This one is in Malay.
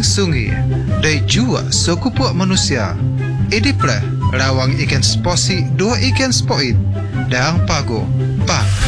sungi dan juga sekupuak manusia. Idiplah rawang ikan sposi dua ikan spoit dan pago pa